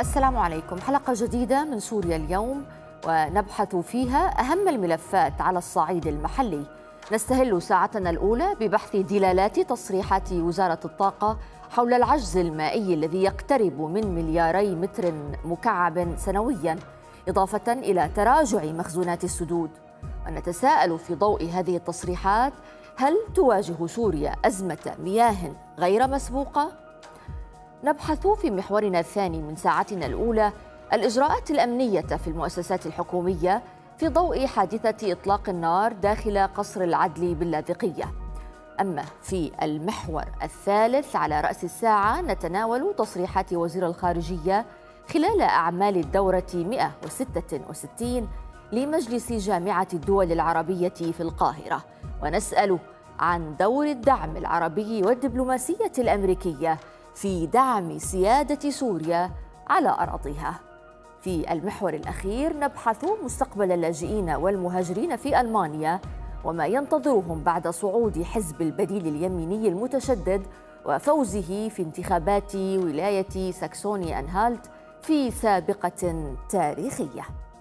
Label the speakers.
Speaker 1: السلام عليكم. حلقة جديدة من سوريا اليوم، ونبحث فيها أهم الملفات على الصعيد المحلي. نستهل ساعتنا الأولى ببحث دلالات تصريحات وزارة الطاقة حول العجز المائي الذي يقترب من 2 مليار متر مكعب سنوياً، إضافة إلى تراجع مخزونات السدود. ونتساءل في ضوء هذه التصريحات: هل تواجه سوريا أزمة مياه غير مسبوقة؟ نبحث في محورنا الثاني من ساعتنا الأولى الإجراءات الأمنية في المؤسسات الحكومية في ضوء حادثة إطلاق النار داخل قصر العدل باللاذقية. أما في المحور الثالث على رأس الساعة نتناول تصريحات وزير الخارجية خلال أعمال الدورة 166 لمجلس جامعة الدول العربية في القاهرة، ونسأل عن دور الدعم العربي والدبلوماسية الأمريكية في دعم سيادة سوريا على أراضيها. في المحور الأخير نبحث مستقبل اللاجئين والمهاجرين في ألمانيا وما ينتظرهم بعد صعود حزب البديل اليميني المتشدد وفوزه في انتخابات ولاية ساكسوني أنهالت في سابقة تاريخية.